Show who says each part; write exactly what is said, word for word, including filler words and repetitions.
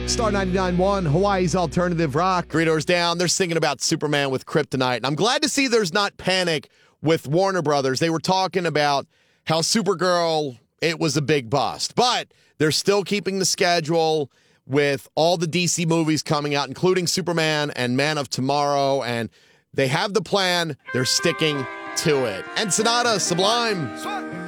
Speaker 1: Star ninety-nine point one, Hawaii's alternative rock.
Speaker 2: Three Doors Down, they're singing about Superman with Kryptonite. And I'm glad to see there's not panic with Warner Brothers. They were talking about how Supergirl, it was a big bust. But they're still keeping the schedule with all the D C movies coming out, including Superman and Man of Tomorrow. And they have the plan. They're sticking to it. And Sonata, Sublime.